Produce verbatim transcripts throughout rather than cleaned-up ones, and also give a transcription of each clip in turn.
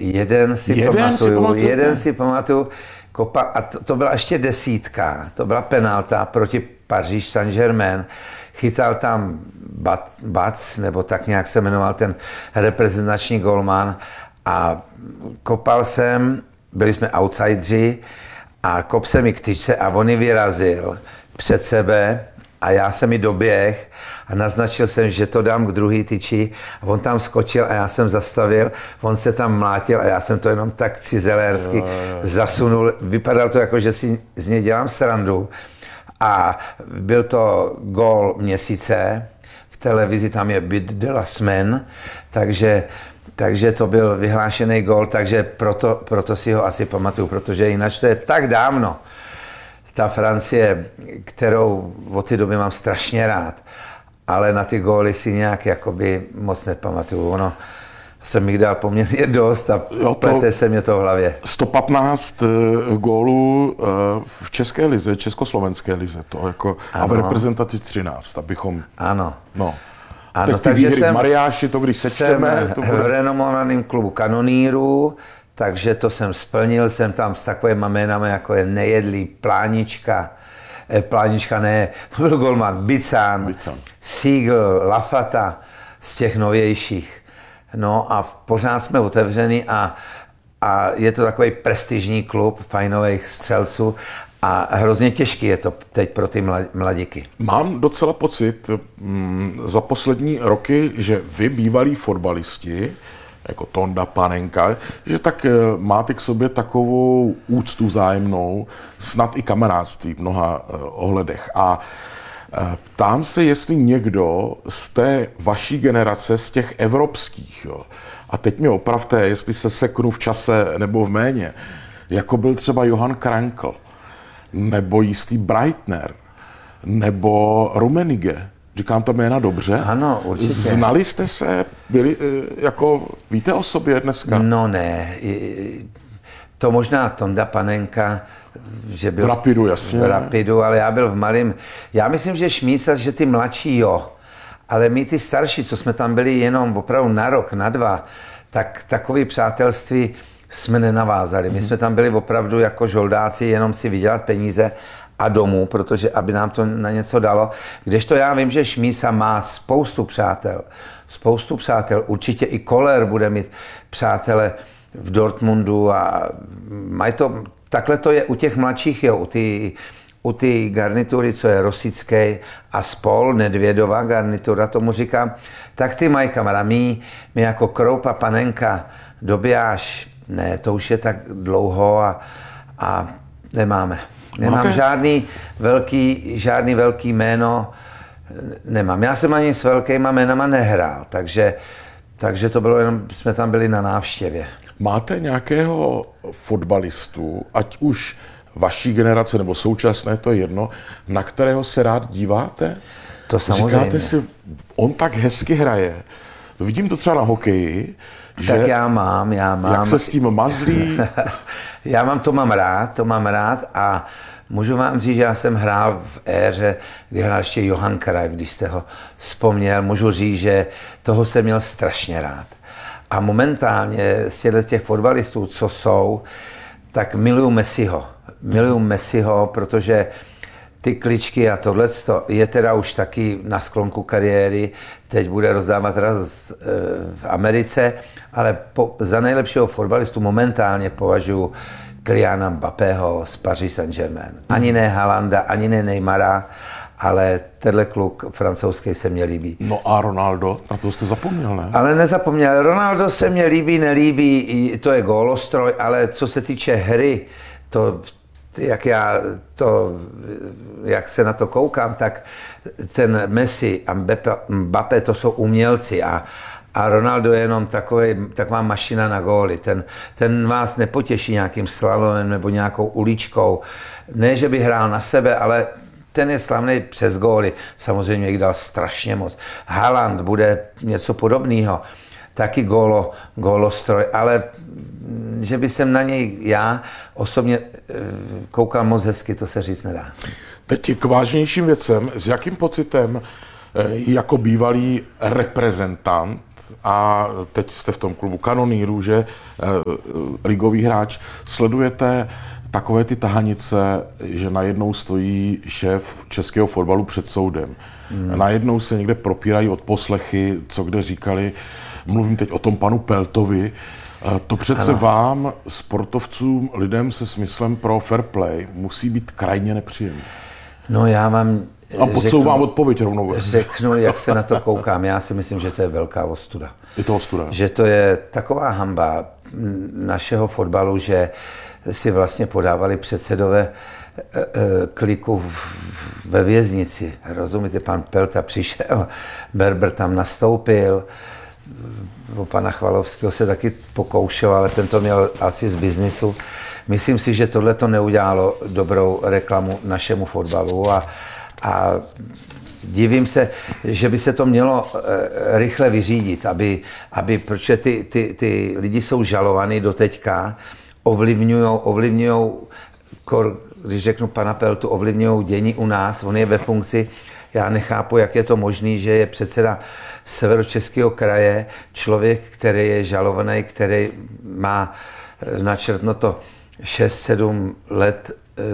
Jeden si jeden pamatuju, si jeden si pamatuju, kopa, a to, to byla ještě desítka, to byla penalta proti Paříž Saint-Germain. Chytal tam Bat, Bac, nebo tak nějak se jmenoval ten reprezentační golman a kopal jsem, byli jsme outsideri a kop se mi k tyčce a on ji vyrazil před sebe a já jsem mi doběh a naznačil jsem, že to dám k druhý tyči a on tam skočil a já jsem zastavil, on se tam mlátil a já jsem to jenom tak cizelérsky jo, jo. zasunul. Vypadalo to jako, že si z něj dělám srandu a byl to gól měsíce, v televizi tam je But de la Semaine, takže Takže to byl vyhlášený gól, takže proto, proto si ho asi pamatuju, protože jinak to je tak dávno. Ta Francie, kterou od té doby mám strašně rád, ale na ty góly si nějak jakoby moc nepamatuju. Ono jsem jich dal poměrně dost a plete se mě to v hlavě. sto patnáct gólů v české lize, československé lize, to jako, a v reprezentaci třináct, abychom... Ano. No. Ano, tak ty takže výhry jsem, v Mariáši, to když sečteme... Jsem to bude... v renomovaném klubu kanonýrů, takže to jsem splnil, jsem tam s takovými jménami, jako je Nejedlý, Plánička, eh, Plánička ne, to byl golman, Bicán, Siegel, Lafata, z těch novějších. No a pořád jsme otevřeni a, a je to takový prestižní klub fajnových střelců. A hrozně těžký je to teď pro ty mladíky. Mám docela pocit mm, za poslední roky, že vy, bývalí fotbalisti, jako Tonda, Panenka, že tak máte k sobě takovou úctu vzájemnou, snad i kamarádství v mnoha uh, ohledech. A uh, ptám se, jestli někdo z té vaší generace, z těch evropských, jo, a teď mě opravte, jestli se seknu v čase nebo v méně, jako byl třeba Johan Krankl, nebo jistý Breitner, nebo Rummenigge. Říkám to jména dobře? Ano, určitě. Znali jste se, byli, jako, víte o sobě dneska? No ne, to možná Tonda Panenka, že byl v Rapidu, jasně. V Rapidu, ale já byl v malém. Já myslím, že Šmísa, že ty mladší, jo, ale my ty starší, co jsme tam byli jenom opravdu na rok, na dva, tak takové přátelství jsme nenavázali. My jsme tam byli opravdu jako žoldáci, jenom si vydělat peníze a domů, protože aby nám to na něco dalo. Kdežto já vím, že Šmísa má spoustu přátel. Spoustu přátel. Určitě i Koller bude mít přátele v Dortmundu a mají to, takhle to je u těch mladších, jo, u ty u ty garnitury, co je Rosický a spol, Nedvědová garnitura, tomu říkám, tak ty mají kamarád. My, my jako Kroupa, Panenka, Dobijáš, ne, to už je tak dlouho a, a nemáme. Nemám Máte? žádný velký, žádný velký jméno, nemám. Já jsem ani s velkýma jménama nehrál, takže, takže to bylo jenom, jsme tam byli na návštěvě. Máte nějakého fotbalistu, ať už vaší generace nebo současné, to je jedno, na kterého se rád díváte? To samozřejmě. Říkáte si, on tak hezky hraje. Vidím to třeba na hokeji, že... Tak já mám, já mám. Jak se s tím mazlí? Já mám, to mám rád, to mám rád a můžu vám říct, že já jsem hrál v éře, kdy hrál ještě Johan Cruyff, když jste ho vzpomněl. Můžu říct, že toho jsem měl strašně rád. A momentálně z těchto těch fotbalistů, co jsou, tak miluju Messiho. Miluju Messiho, protože ty kličky a tohleto je teda už taky na sklonku kariéry, teď bude rozdávat raz v Americe, ale po, za nejlepšího fotbalistu momentálně považuji Kyliana Mbappého z Paris Saint-Germain. Ani ne Haalanda, ani ne Neymara, ale tenhle kluk francouzský se mně líbí. No a Ronaldo, a to jste zapomněl, ne? Ale nezapomněl. Ronaldo se mně líbí, nelíbí, to je gólostroj, ale co se týče hry, to jak já to, jak se na to koukám, tak ten Messi a Mbappé to jsou umělci a, a Ronaldo je jenom takový, taková mašina na góly. Ten, ten vás nepotěší nějakým slalomem nebo nějakou uličkou. Ne, že by hrál na sebe, ale ten je slavný přes góly. Samozřejmě jich dal strašně moc. Haaland bude něco podobného. Taky gólo, gólostroj, ale že by jsem na něj já osobně koukal moc hezky, to se říct nedá. Teď k vážnějším věcem. S jakým pocitem jako bývalý reprezentant a teď jste v tom klubu Kanonýrů, že ligový hráč, sledujete takové ty tahanice, že najednou stojí šéf českého fotbalu před soudem. Hmm. Najednou se někde propírají odposlechy, co kde říkali. Mluvím teď o tom panu Peltovi. To přece ano. Vám, sportovcům, lidem se smyslem pro fair play, musí být krajně nepříjemné. No já vám A podsouvám odpověď rovnou. Řeknu, jak se na to koukám. Já si myslím, že to je velká ostuda. Je to ostuda. Že to je taková hanba našeho fotbalu, že si vlastně podávali předsedové kliku ve věznici. Rozumíte, pan Pelta přišel, Berber tam nastoupil, o pana Chvalovského se taky pokoušel, ale ten to měl asi z biznisu. Myslím si, že tohle to neudělalo dobrou reklamu našemu fotbalu a, a divím se, že by se to mělo rychle vyřídit, aby, aby protože ty, ty, ty lidi jsou žalovaní do teďka, ovlivňujou, ovlivňujou, když řeknu pana Peltu, ovlivňují dění u nás, on je ve funkci. Já nechápu, jak je to možné, že je předseda Severočeského kraje, člověk, který je žalovaný, který má načrtnuto šest sedm let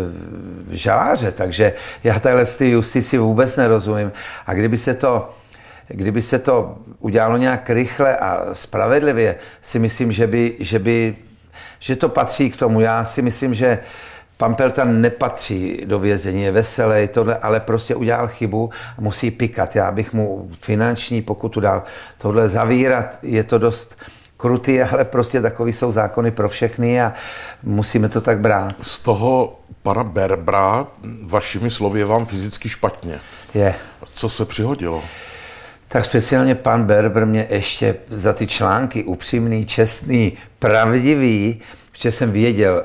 v žaláře, takže já takhle z té justici vůbec nerozumím. A kdyby se to, kdyby se to udělalo nějak rychle a spravedlivě, si myslím, že by, že by, že to patří k tomu. Já si myslím, že pan Pelta nepatří do vězení, je veselý, tohle, ale prostě udělal chybu a musí pikat. Já bych mu finanční pokutu dal. Tohle zavírat je to dost krutý, ale prostě takový jsou zákony pro všechny a musíme to tak brát. Z toho pana Berbra, vašimi slovy, je vám fyzicky špatně. Je. Co se přihodilo? Tak speciálně pan Berber mě ještě za ty články upřímný, čestný, pravdivý, protože jsem věděl,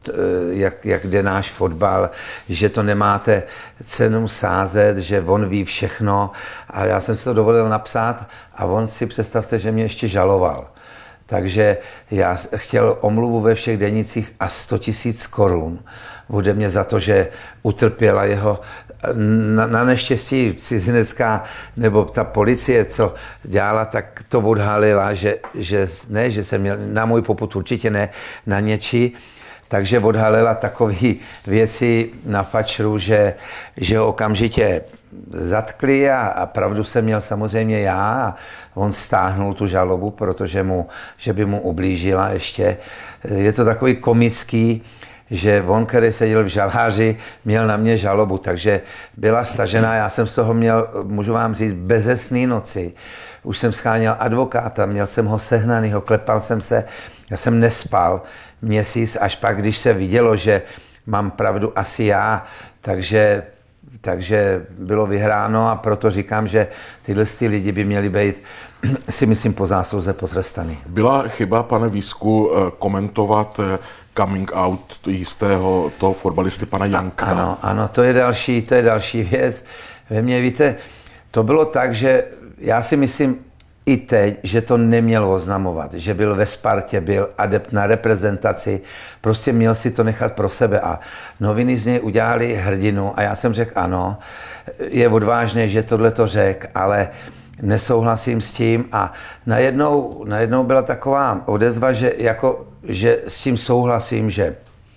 jak, jak jde náš fotbal, že to nemáte cenu sázet, že on ví všechno a já jsem si to dovolil napsat a on si představte, že mě ještě žaloval. Takže já chtěl omluvu ve všech denících a sto tisíc korun ode mě za to, že utrpěla jeho na, na neštěstí cizinecká nebo ta policie, co dělala, tak to odhalila, že, že ne, že jsem měl na můj popud určitě ne, na něčí. Takže odhalila takové věci na fačru, že, že ho okamžitě zatkli a, a pravdu jsem měl samozřejmě já a on stáhnul tu žalobu, protože mu, že by mu ublížila ještě. Je to takový komický, že on, který seděl v žaláři, měl na mě žalobu, takže byla stažená, já jsem z toho měl, můžu vám říct, bezesný noci. Už jsem scháněl advokáta, měl jsem ho sehnanýho, klepal jsem se, já jsem nespal měsíc, až pak, když se vidělo, že mám pravdu asi já, takže, takže bylo vyhráno a proto říkám, že tyhle ty lidi by měli být, si myslím, po zásluze potrestaný. Byla chyba, pane Vísku, komentovat coming out jistého toho fotbalisty pana Janka? Ano, ano, to je další, to je další věc. Ve mně, víte, to bylo tak, že já si myslím i teď, že to neměl oznamovat, že byl ve Spartě, byl adept na reprezentaci, prostě měl si to nechat pro sebe a noviny z něj udělali hrdinu a já jsem řekl ano, je odvážné, že tohle to řekl, ale nesouhlasím s tím a najednou, najednou byla taková odezva, že, jako, že s tím souhlasím, že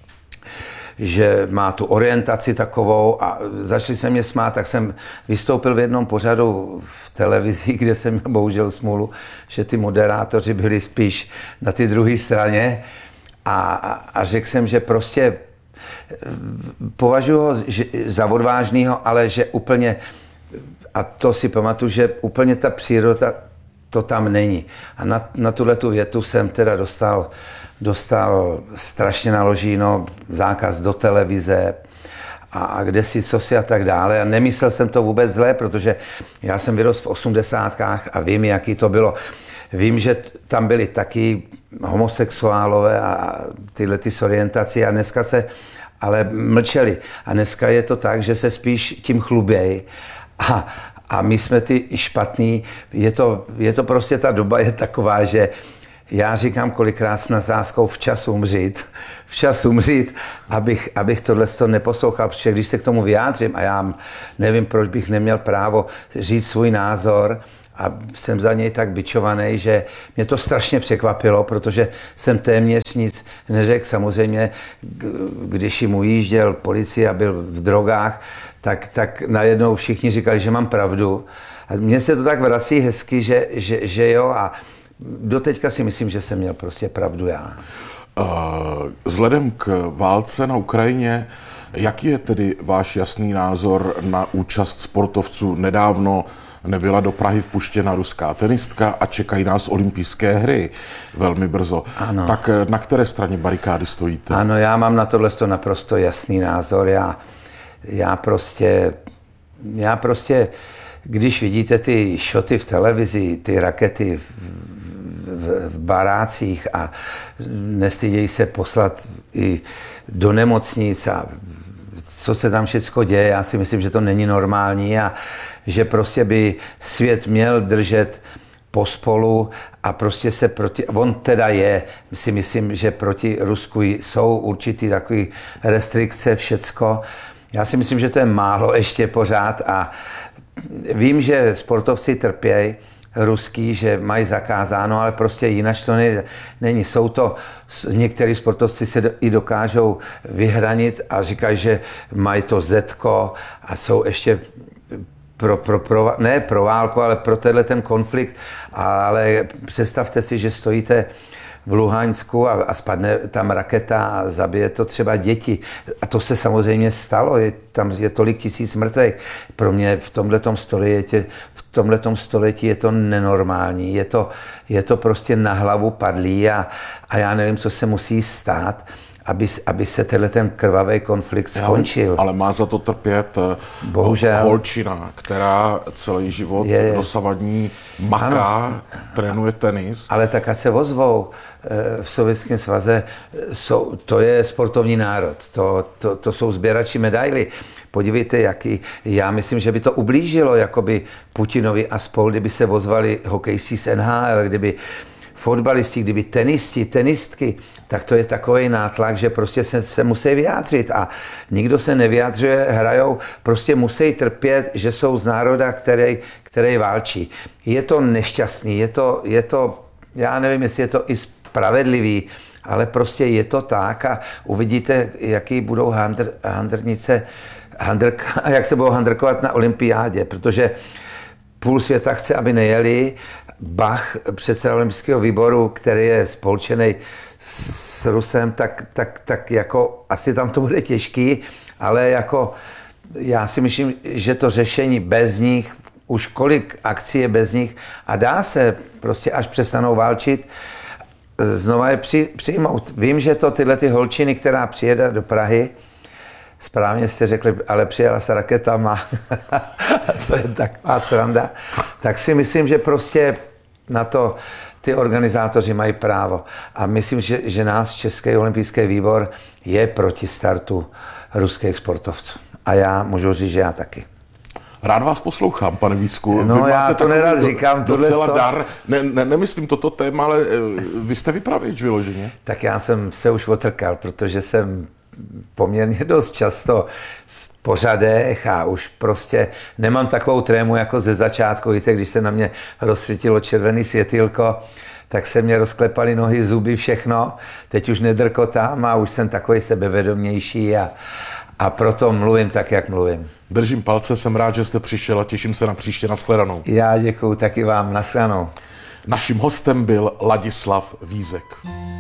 že má tu orientaci takovou a začali se mě smát, tak jsem vystoupil v jednom pořadu v televizi, kde jsem měl bohužel smůlu, že ty moderátoři byli spíš na té druhé straně a, a, a řekl jsem, že prostě považuji ho za odvážného, ale že úplně, a to si pamatuju, že úplně ta příroda to tam není. A na, na tuhletu větu jsem teda dostal dostal strašně naložíno, zákaz do televize a, a kde si, co si a tak dále. A nemyslel jsem to vůbec zlé, protože já jsem vyrostl v osmdesátkách a vím, jaký to bylo. Vím, že tam byli taky homosexuálové a tyhle ty s orientací a dneska se ale mlčeli. A dneska je to tak, že se spíš tím chlubějí. A, a my jsme ty špatný. Je to, je to prostě, ta doba je taková, že já říkám kolikrát s nadsázkou včas umřít, včas umřít, abych, abych tohle neposlouchal, protože když se k tomu vyjádřím a já nevím, proč bych neměl právo říct svůj názor, a jsem za něj tak bičovaný, že mě to strašně překvapilo, protože jsem téměř nic neřekl. Samozřejmě, když jim ujížděl policie a byl v drogách, tak, tak najednou všichni říkali, že mám pravdu. A mně se to tak vrací hezky, že, že, že jo, a doteďka si myslím, že jsem měl prostě pravdu já. Vzhledem k válce na Ukrajině, jaký je tedy váš jasný názor na účast sportovců? Nedávno nebyla do Prahy vpuštěna ruská tenistka a čekají nás olympijské hry velmi brzo. Ano. Tak na které straně barikády stojíte? Ano, já mám na tohle naprosto jasný názor. Já, já prostě, já prostě, když vidíte ty šoty v televizi, ty rakety v, v, v barácích a nestydějí se poslat i do nemocnic a co se tam všecko děje, já si myslím, že to není normální a že prostě by svět měl držet pospolu a prostě se proti, on teda je, si myslím, že proti Rusku jsou určitý takový restrikce, všecko. Já si myslím, že to je málo ještě pořád a vím, že sportovci trpějí ruský, že mají zakázáno, ale prostě jinak to není. Jsou to, některý sportovci se i dokážou vyhranit a říkají, že mají to zetko a jsou ještě pro, pro, pro, ne pro válku, ale pro tenhle ten konflikt, ale představte si, že stojíte v Luhansku a, a spadne tam raketa a zabije to třeba děti. A to se samozřejmě stalo, je, tam je tolik tisíc mrtvých. Pro mě v tomhletom století, v tomhletom století je to nenormální, je to, je to prostě na hlavu padlý a, a já nevím, co se musí stát, aby, aby se tenhle ten krvavý konflikt skončil. Ale, ale má za to trpět bohužel holčina, která celý život je, dosavadní maká, ano, trénuje tenis. Ale tak a se ozvou. V Sovětském svaze jsou, to je sportovní národ, to, to, to jsou sběrači medaily. Podívejte, jaký, já myslím, že by to ublížilo jakoby Putinovi a spolu, kdyby se ozvali hokejisti z N H L, kdyby fotbalisti, kdyby tenisti, tenistky, tak to je takový nátlak, že prostě se, se musí vyjádřit a nikdo se nevyjádřuje, hrajou, prostě musí trpět, že jsou z národa, který, který válčí. Je to nešťastný, je to, je to, já nevím, jestli je to i spravedlivý, ale prostě je to tak a uvidíte, jaký budou handr, handrnice, handrka, jak se budou handrkovat na olympiádě, protože půl světa chce, aby nejeli. Bach, předseda olympijského výboru, který je spolčený s Rusem, tak, tak, tak jako asi tam to bude těžký, ale jako já si myslím, že to řešení bez nich, už kolik akcí je bez nich a dá se prostě, až přestanou válčit, znova je při, přijmout. Vím, že to tyhle ty holčiny, která přijede do Prahy, správně jste řekli, ale přijela se raketama, to je taková sranda, tak si myslím, že prostě na to ty organizátoři mají právo. A myslím, že, že nás, Český olympijský výbor, je proti startu ruských sportovců. A já můžu říct, že já taky. Rád vás poslouchám, pane Vízku. No, já to nerad říkám. Docela sto... dar. Ne, ne, nemyslím toto téma, ale vy jste vypravěč vyloženě. Tak já jsem se už otrkal, protože jsem poměrně dost často v pořadech a už prostě nemám takovou trému jako ze začátku. Víte, když se na mě rozsvítilo červený světýlko, tak se mě rozklepaly nohy, zuby, všechno. Teď už nedrkotám a už jsem takový sebevědomější a, a proto mluvím tak, jak mluvím. Držím palce, jsem rád, že jste přišel a těším se na příště. Nashledanou. Já děkuju taky vám, nashledanou. Naším hostem byl Ladislav Vízek.